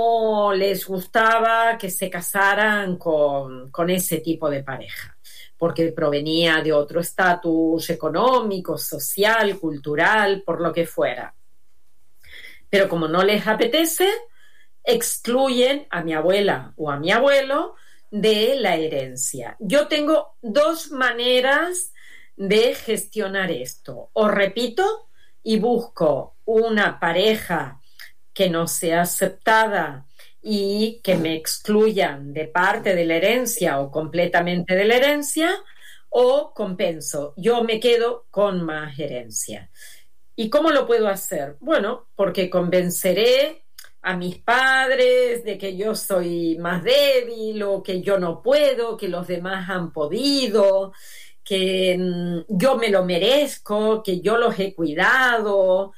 no les gustaba que se casaran con ese tipo de pareja, porque provenía de otro estatus económico, social, cultural, por lo que fuera. Pero como no les apetece, excluyen a mi abuela o a mi abuelo de la herencia. Yo tengo dos maneras de gestionar esto. Os repito, y busco una pareja que no sea aceptada y que me excluyan de parte de la herencia o completamente de la herencia, o compenso, yo me quedo con más herencia. ¿Y cómo lo puedo hacer? Bueno, porque convenceré a mis padres de que yo soy más débil o que yo no puedo, que los demás han podido, que yo me lo merezco, que yo los he cuidado,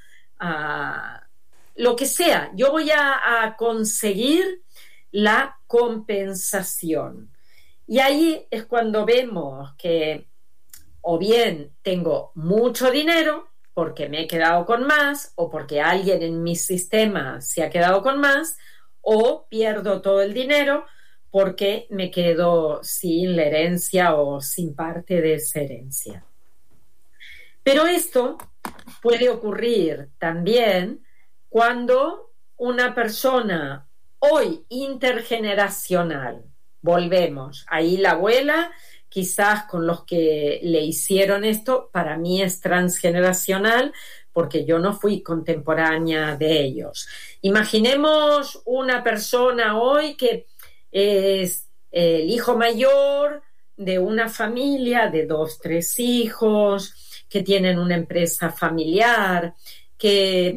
lo que sea. Yo voy a conseguir la compensación. Y ahí es cuando vemos que o bien tengo mucho dinero porque me he quedado con más o porque alguien en mi sistema se ha quedado con más, o pierdo todo el dinero porque me quedo sin la herencia o sin parte de esa herencia. Pero esto puede ocurrir también cuando una persona hoy intergeneracional, volvemos, ahí la abuela, quizás con los que le hicieron esto, para mí es transgeneracional porque yo no fui contemporánea de ellos. Imaginemos una persona hoy que es el hijo mayor de una familia de 2, 3 hijos, que tienen una empresa familiar, que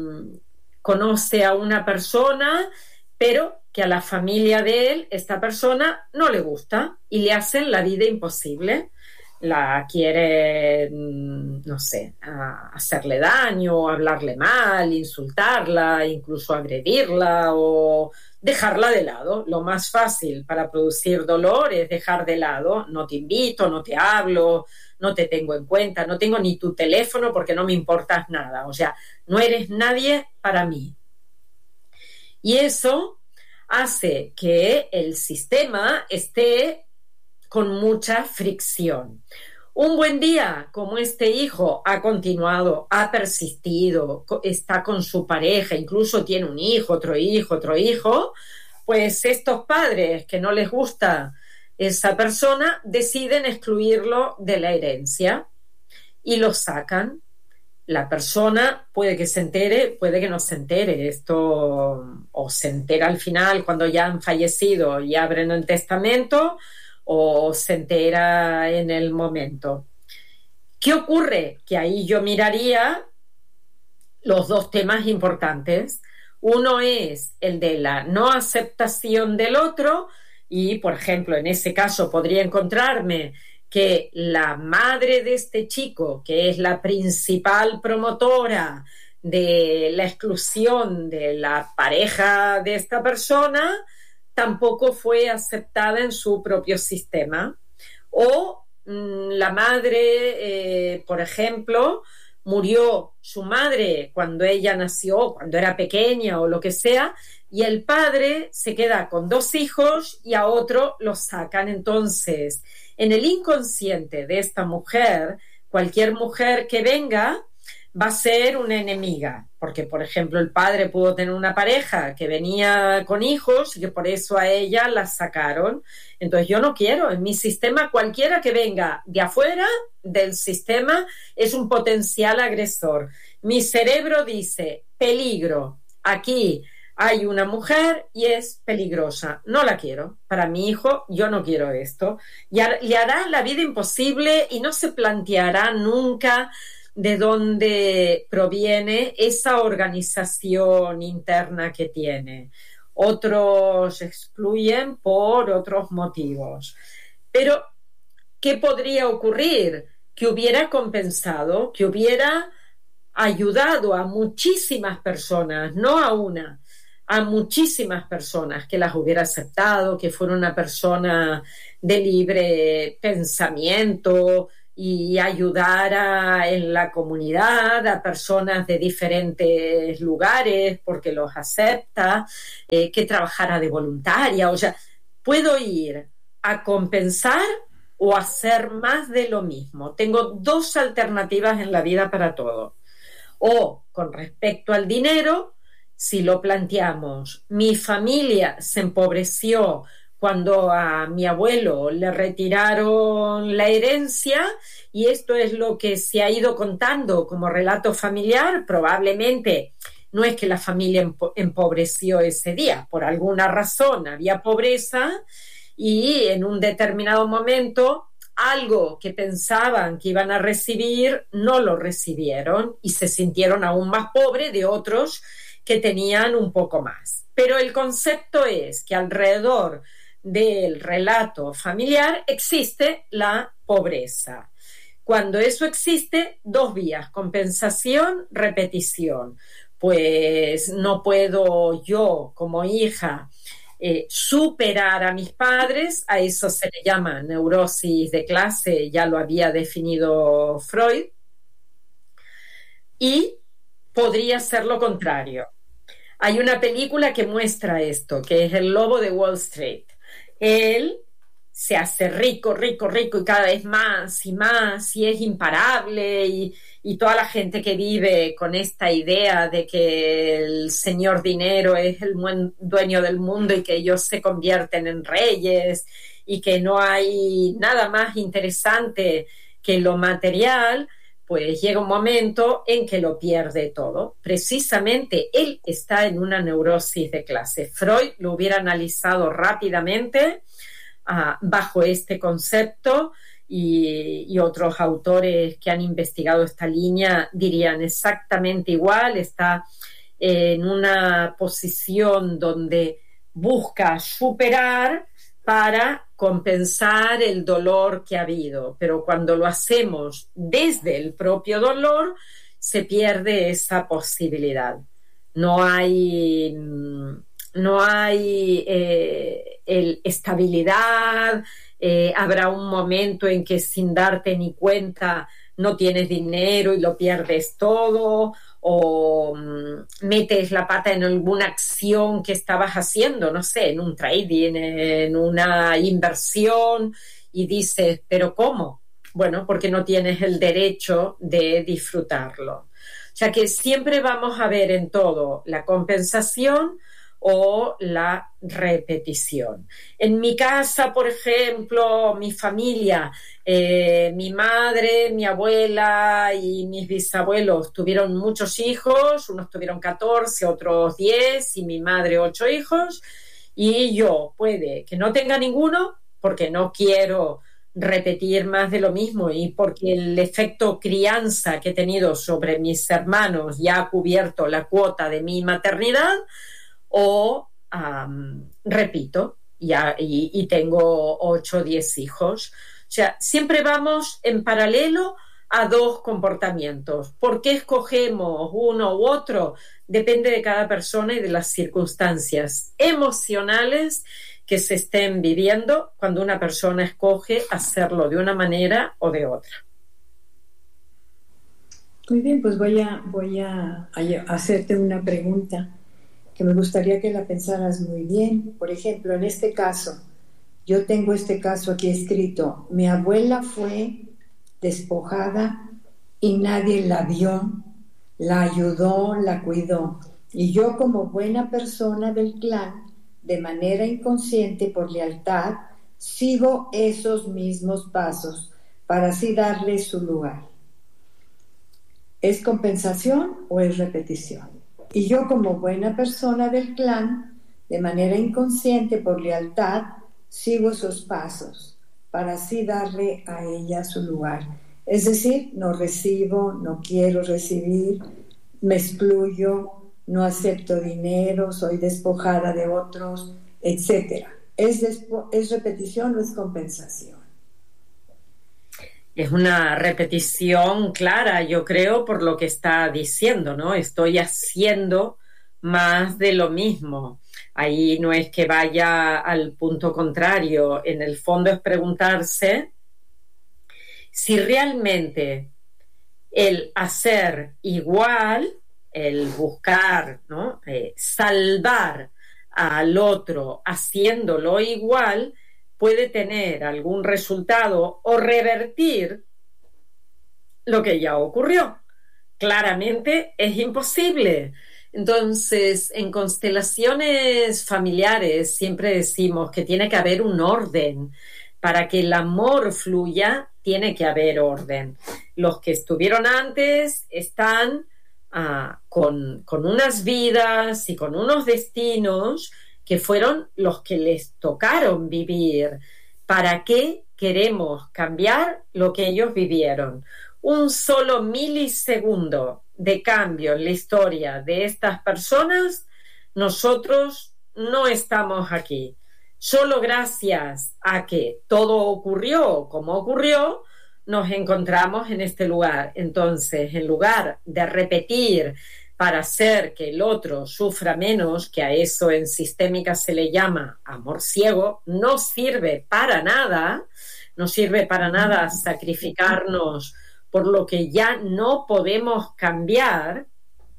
conoce a una persona, pero que a la familia de él, esta persona, no le gusta y le hacen la vida imposible. La quiere, no sé, hacerle daño, hablarle mal, insultarla, incluso agredirla o dejarla de lado. Lo más fácil para producir dolor es dejar de lado. No te invito, no te hablo, no te tengo en cuenta, no tengo ni tu teléfono porque no me importas nada. O sea, no eres nadie para mí. Y eso hace que el sistema esté con mucha fricción. Un buen día, como este hijo ha continuado, ha persistido, está con su pareja, incluso tiene un hijo, otro hijo, pues estos padres que no les gusta esa persona deciden excluirlo de la herencia y lo sacan. La persona puede que se entere, puede que no se entere. Esto o se entera al final cuando ya han fallecido y abren el testamento, o se entera en el momento. ¿Qué ocurre? Que ahí yo miraría los dos temas importantes. Uno es el de la no aceptación del otro y, por ejemplo, en ese caso podría encontrarme que la madre de este chico, que es la principal promotora de la exclusión de la pareja de esta persona, tampoco fue aceptada en su propio sistema. O la madre, por ejemplo, murió su madre cuando ella nació, cuando era pequeña o lo que sea, y el padre se queda con 2 hijos y a otro lo sacan. Entonces, en el inconsciente de esta mujer, cualquier mujer que venga va a ser una enemiga, porque, por ejemplo, el padre pudo tener una pareja que venía con hijos y que por eso a ella la sacaron. Entonces, yo no quiero, en mi sistema, cualquiera que venga de afuera del sistema es un potencial agresor. Mi cerebro dice, peligro, aquí hay una mujer y es peligrosa, no la quiero, para mi hijo yo no quiero esto. Y le hará la vida imposible y no se planteará nunca de dónde proviene esa organización interna que tiene. Otros excluyen por otros motivos. Pero, ¿qué podría ocurrir? Que hubiera compensado, que hubiera ayudado a muchísimas personas, no a una, a muchísimas personas, que las hubiera aceptado, que fuera una persona de libre pensamiento, y ayudara en la comunidad a personas de diferentes lugares porque los acepta, que trabajara de voluntaria. O sea, puedo ir a compensar o hacer más de lo mismo. Tengo dos alternativas en la vida para todo. O con respecto al dinero, si lo planteamos, mi familia se empobreció cuando a mi abuelo le retiraron la herencia y esto es lo que se ha ido contando como relato familiar. Probablemente no es que la familia empobreció ese día, por alguna razón había pobreza y en un determinado momento algo que pensaban que iban a recibir no lo recibieron y se sintieron aún más pobres de otros que tenían un poco más. Pero el concepto es que alrededor del relato familiar existe la pobreza. Cuando eso existe, dos vías: compensación, repetición. Pues no puedo yo como hija superar a mis padres, a eso se le llama neurosis de clase, ya lo había definido Freud, y podría ser lo contrario. Hay una película que muestra esto, que es El Lobo de Wall Street. Él se hace rico, rico, rico y cada vez más y es imparable y toda la gente que vive con esta idea de que el señor dinero es el dueño del mundo y que ellos se convierten en reyes y que no hay nada más interesante que lo material, pues llega un momento en que lo pierde todo. Precisamente él está en una neurosis de clase. Freud lo hubiera analizado rápidamente bajo este concepto y otros autores que han investigado esta línea dirían exactamente igual. Está en una posición donde busca superar para compensar el dolor que ha habido, pero cuando lo hacemos desde el propio dolor se pierde esa posibilidad. No hay estabilidad, habrá un momento en que sin darte ni cuenta no tienes dinero y lo pierdes todo, o metes la pata en alguna acción que estabas haciendo, no sé, en un trading, en una inversión, y dices, ¿pero cómo? Bueno, porque no tienes el derecho de disfrutarlo. O sea que siempre vamos a ver en todo la compensación o la repetición. En mi casa, por ejemplo, mi familia, mi madre, mi abuela y mis bisabuelos tuvieron muchos hijos, unos tuvieron 14, otros 10 y mi madre 8 hijos, y yo puede que no tenga ninguno porque no quiero repetir más de lo mismo y porque el efecto crianza que he tenido sobre mis hermanos ya ha cubierto la cuota de mi maternidad, o repito y tengo 8 o 10 hijos. O sea, siempre vamos en paralelo a dos comportamientos. ¿Por qué escogemos uno u otro? Depende de cada persona y de las circunstancias emocionales que se estén viviendo cuando una persona escoge hacerlo de una manera o de otra. Muy bien, pues voy a hacerte una pregunta que me gustaría que la pensaras muy bien. Por ejemplo, en este caso, yo tengo este caso aquí escrito: mi abuela fue despojada y nadie la vio, la ayudó, la cuidó. Y yo, como buena persona del clan, de manera inconsciente por lealtad, sigo esos mismos pasos para así darle su lugar. ¿Es compensación o es repetición? Y yo, como buena persona del clan, de manera inconsciente por lealtad, sigo esos pasos para así darle a ella su lugar. Es decir, no recibo, no quiero recibir, me excluyo, no acepto dinero, soy despojada de otros, etc. ¿Es repetición o es compensación? Es una repetición clara, yo creo, por lo que está diciendo, ¿no? Estoy haciendo más de lo mismo. Ahí no es que vaya al punto contrario. En el fondo es preguntarse si realmente el hacer igual, el buscar, ¿no? Salvar al otro haciéndolo igual, puede tener algún resultado o revertir lo que ya ocurrió. Claramente es imposible. Entonces, en constelaciones familiares siempre decimos que tiene que haber un orden. Para que el amor fluya, tiene que haber orden. Los que estuvieron antes están con unas vidas y con unos destinos que fueron los que les tocaron vivir. ¿Para qué queremos cambiar lo que ellos vivieron? Un solo milisegundo de cambio en la historia de estas personas, nosotros no estamos aquí. Solo gracias a que todo ocurrió como ocurrió, nos encontramos en este lugar. Entonces, en lugar de repetir para hacer que el otro sufra menos, que a eso en sistémica se le llama amor ciego, no sirve para nada sacrificarnos por lo que ya no podemos cambiar,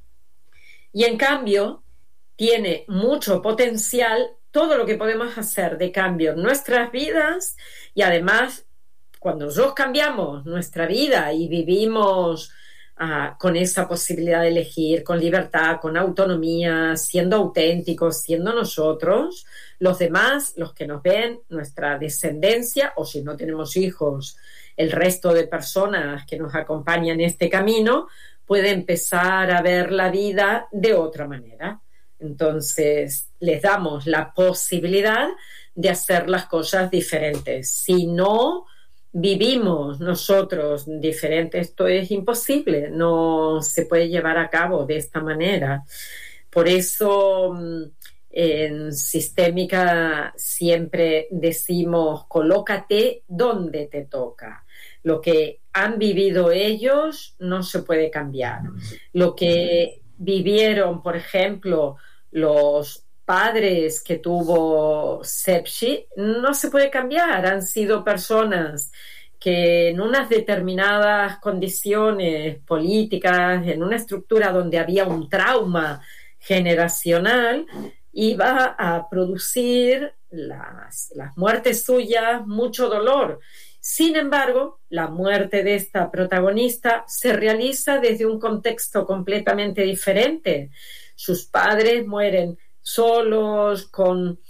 y en cambio tiene mucho potencial todo lo que podemos hacer de cambio en nuestras vidas. Y además, cuando nosotros cambiamos nuestra vida y vivimos con esa posibilidad de elegir, con libertad, con autonomía, siendo auténticos, siendo nosotros, los demás, los que nos ven, nuestra descendencia, o si no tenemos hijos, el resto de personas que nos acompañan en este camino, puede empezar a ver la vida de otra manera. Entonces, les damos la posibilidad de hacer las cosas diferentes. Si no vivimos nosotros diferentes, esto es imposible, no se puede llevar a cabo de esta manera. Por eso, en sistémica siempre decimos, colócate donde te toca. Lo que han vivido ellos no se puede cambiar. Lo que vivieron, por ejemplo, los padres que tuvo Sepsi, no se puede cambiar. Han sido personas que en unas determinadas condiciones políticas, en una estructura donde había un trauma generacional, iba a producir las muertes suyas mucho dolor. Sin embargo, la muerte de esta protagonista se realiza desde un contexto completamente diferente. Sus padres mueren solos, con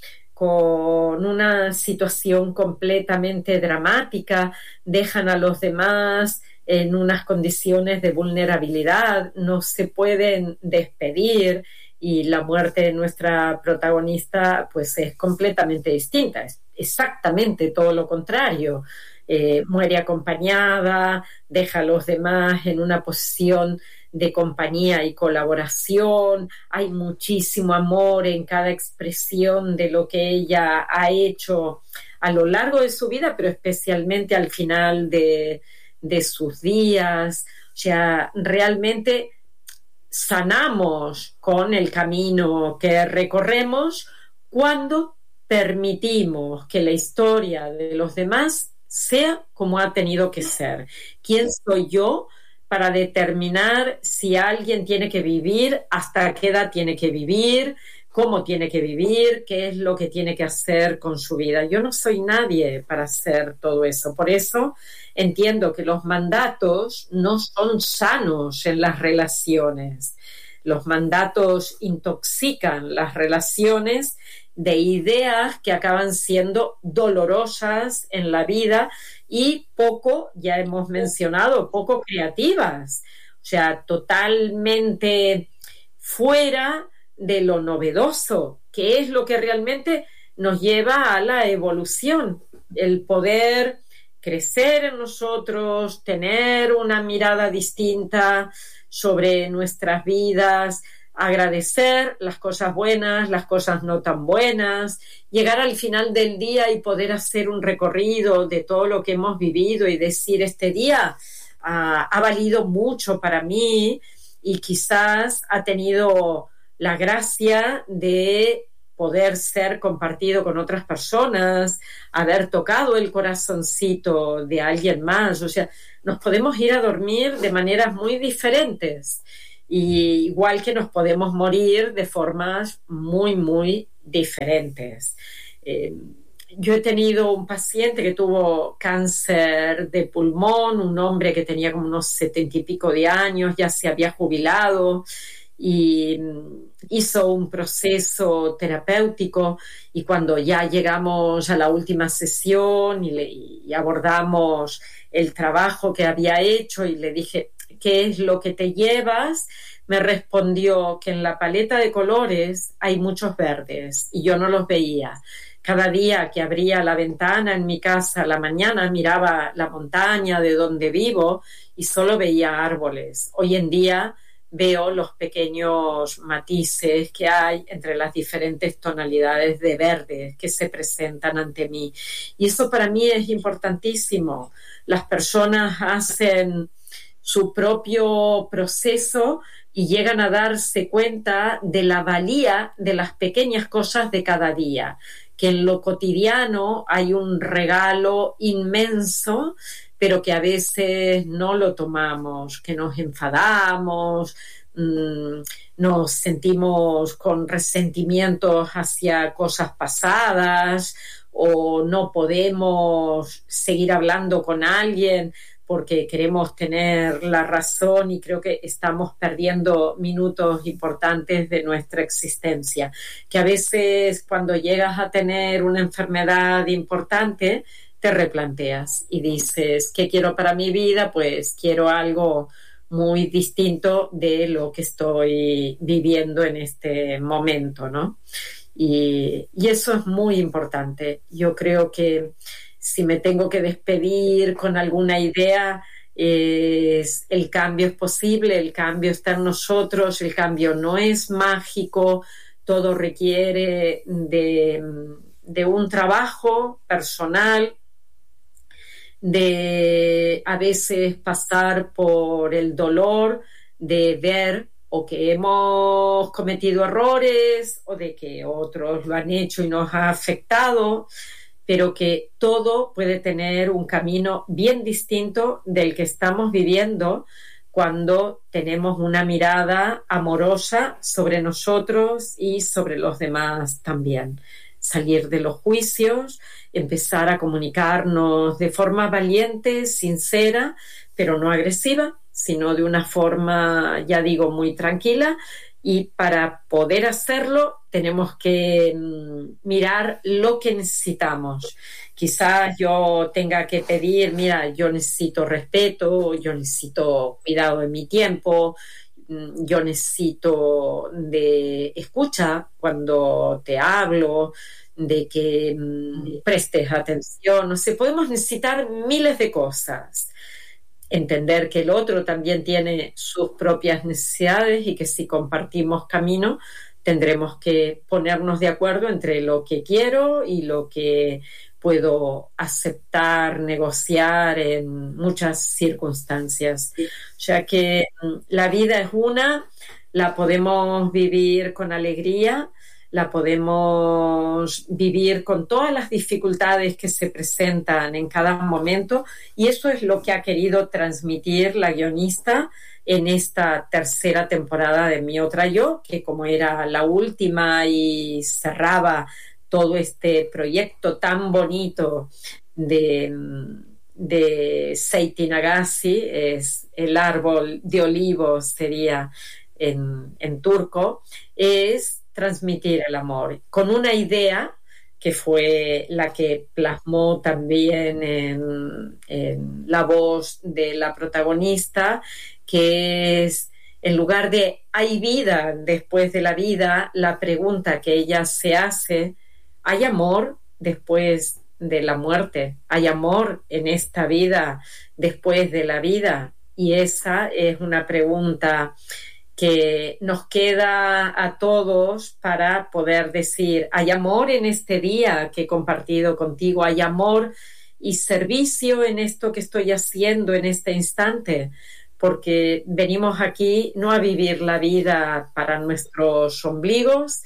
una situación completamente dramática, dejan a los demás en unas condiciones de vulnerabilidad, no se pueden despedir, y la muerte de nuestra protagonista pues es completamente distinta, es exactamente todo lo contrario. Muere acompañada, deja a los demás en una posición de compañía y colaboración, hay muchísimo amor en cada expresión de lo que ella ha hecho a lo largo de su vida, pero especialmente al final de sus días. O sea, realmente sanamos con el camino que recorremos cuando permitimos que la historia de los demás sea como ha tenido que ser. ¿Quién soy yo para determinar si alguien tiene que vivir, hasta qué edad tiene que vivir, cómo tiene que vivir, qué es lo que tiene que hacer con su vida? Yo no soy nadie para hacer todo eso. Por eso entiendo que los mandatos no son sanos en las relaciones. Los mandatos intoxican las relaciones de ideas que acaban siendo dolorosas en la vida y poco, ya hemos mencionado, poco creativas. O sea, totalmente fuera de lo novedoso, que es lo que realmente nos lleva a la evolución, el poder crecer en nosotros, tener una mirada distinta sobre nuestras vidas, agradecer las cosas buenas, las cosas no tan buenas, llegar al final del día y poder hacer un recorrido de todo lo que hemos vivido y decir, este día ha valido mucho para mí y quizás ha tenido la gracia de poder ser compartido con otras personas, haber tocado el corazoncito de alguien más. O sea, nos podemos ir a dormir de maneras muy diferentes, y igual que nos podemos morir de formas muy, muy diferentes. Yo he tenido un paciente que tuvo cáncer de pulmón, un hombre que tenía como unos 70 y pico de años, ya se había jubilado, y hizo un proceso terapéutico, y cuando ya llegamos a la última sesión y abordamos el trabajo que había hecho y le dije, ¿qué es lo que te llevas? Me respondió que en la paleta de colores hay muchos verdes y yo no los veía. Cada día que abría la ventana en mi casa a la mañana miraba la montaña de donde vivo y solo veía árboles. Hoy en día veo los pequeños matices que hay entre las diferentes tonalidades de verde que se presentan ante mí. Y eso para mí es importantísimo. Las personas hacen su propio proceso y llegan a darse cuenta de la valía de las pequeñas cosas de cada día, que en lo cotidiano hay un regalo inmenso, pero que a veces no lo tomamos, que nos enfadamos, nos sentimos con resentimientos hacia cosas pasadas, o no podemos seguir hablando con alguien porque queremos tener la razón, y creo que estamos perdiendo minutos importantes de nuestra existencia. Que a veces cuando llegas a tener una enfermedad importante, te replanteas y dices, ¿qué quiero para mi vida? Pues quiero algo muy distinto de lo que estoy viviendo en este momento, ¿no? Y eso es muy importante. Yo creo que si me tengo que despedir con alguna idea, el cambio es posible, el cambio está en nosotros, el cambio no es mágico, todo requiere de un trabajo personal, de a veces pasar por el dolor de ver o que hemos cometido errores o de que otros lo han hecho y nos ha afectado, pero que todo puede tener un camino bien distinto del que estamos viviendo cuando tenemos una mirada amorosa sobre nosotros y sobre los demás también. Salir de los juicios, empezar a comunicarnos de forma valiente, sincera, pero no agresiva, sino de una forma, ya digo, muy tranquila. Y para poder hacerlo tenemos que mirar lo que necesitamos. Quizás yo tenga que pedir, mira, yo necesito respeto, yo necesito cuidado de mi tiempo, yo necesito de escucha cuando te hablo, de que prestes atención. No sé, podemos necesitar miles de cosas. Entender que el otro también tiene sus propias necesidades y que si compartimos camino tendremos que ponernos de acuerdo entre lo que quiero y lo que puedo aceptar, negociar en muchas circunstancias. O sea que la vida es una, la podemos vivir con alegría, la podemos vivir con todas las dificultades que se presentan en cada momento, y eso es lo que ha querido transmitir la guionista en esta tercera temporada de Mi Otra Yo, que como era la última y cerraba todo este proyecto tan bonito de Seiti Nagasi, es el árbol de olivos, sería en turco, es transmitir el amor con una idea que fue la que plasmó también en la voz de la protagonista, que es, en lugar de ¿hay vida después de la vida?, la pregunta que ella se hace, ¿hay amor después de la muerte? ¿Hay amor en esta vida después de la vida? Y esa es una pregunta que nos queda a todos para poder decir, ¿hay amor en este día que he compartido contigo? ¿Hay amor y servicio en esto que estoy haciendo en este instante? Porque venimos aquí no a vivir la vida para nuestros ombligos,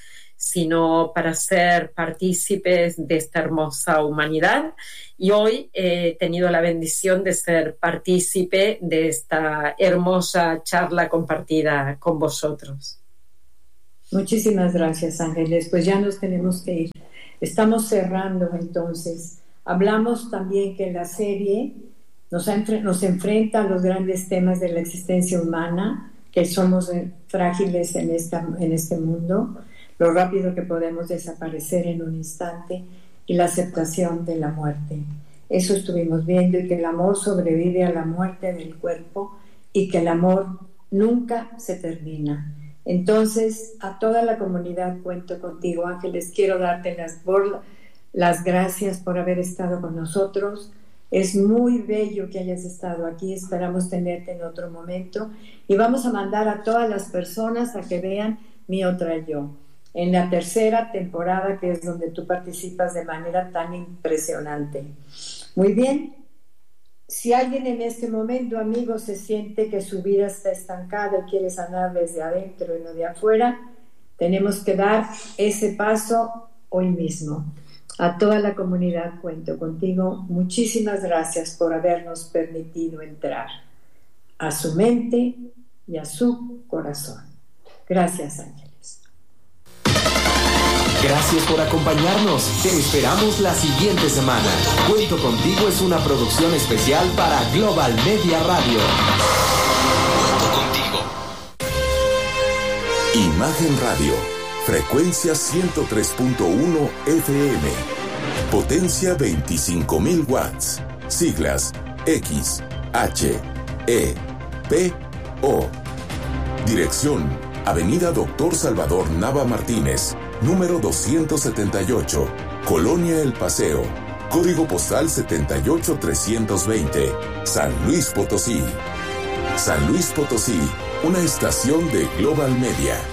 sino para ser partícipes de esta hermosa humanidad. Y hoy he tenido la bendición de ser partícipe de esta hermosa charla compartida con vosotros. Muchísimas gracias, Ángeles. Pues ya nos tenemos que ir. Estamos cerrando entonces. Hablamos también que la serie nos enfrenta a los grandes temas de la existencia humana, que somos frágiles en este mundo, lo rápido que podemos desaparecer en un instante y la aceptación de la muerte. Eso estuvimos viendo, y que el amor sobrevive a la muerte del cuerpo y que el amor nunca se termina. Entonces, a toda la comunidad Cuento Contigo, Ángeles, quiero darte las gracias por haber estado con nosotros. Es muy bello que hayas estado aquí, esperamos tenerte en otro momento, y vamos a mandar a todas las personas a que vean Mi Otra Yo, en la tercera temporada, que es donde tú participas de manera tan impresionante. Muy bien, si alguien en este momento, amigo, se siente que su vida está estancada y quiere sanar desde adentro y no de afuera, tenemos que dar ese paso hoy mismo. A toda la comunidad Cuento Contigo, muchísimas gracias por habernos permitido entrar a su mente y a su corazón. Gracias, Ángeles. Gracias por acompañarnos. Te esperamos la siguiente semana. Cuento Contigo es una producción especial para Global Media Radio. Cuento Contigo. Imagen Radio. Frecuencia 103.1 FM. Potencia 25.000 watts. Siglas X, H, E, P, O. Dirección: Avenida Dr. Salvador Nava Martínez, número 278, Colonia El Paseo. Código postal 78320, San Luis Potosí. San Luis Potosí, una estación de Global Media.